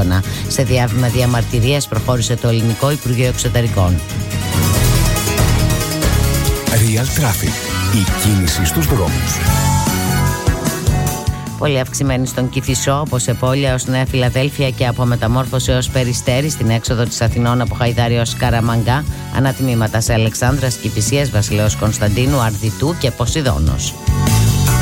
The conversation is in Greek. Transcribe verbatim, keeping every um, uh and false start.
έντονα. Σε διάβημα διαμαρτυρίας προχώρησε το Ελληνικό Υπουργείο Εξωτερικών. Real Traffic. Η κίνηση στους δρόμους. Πολύ αυξημένη στον Κηφισό, από Σεπόλια έως Νέα Φιλαδέλφια και από Μεταμόρφωση έως Περιστέρι, στην έξοδο της Αθηνών από Χαϊδάρη έως Καραμαγκά, ανατιμήματα σε Αλεξάνδρας, Κηφισίας, Βασιλέως Κωνσταντίνου, Αρδιτού και Ποσειδώνος.